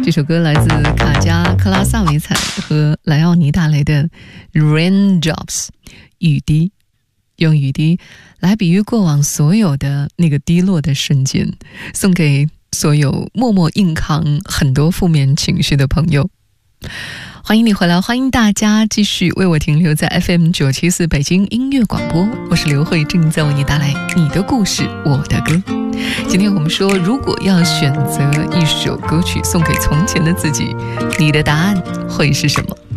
这首歌来自卡加克拉萨维采和莱奥尼大雷的 Raindrops 雨滴，用雨滴来比喻过往所有的那个低落的瞬间，送给所有默默硬扛很多负面情绪的朋友。欢迎你回来，欢迎大家继续为我停留在 FM974 北京音乐广播，我是刘慧，正在为你带来你的故事我的歌。今天我们说，如果要选择一首歌曲送给从前的自己，你的答案会是什么？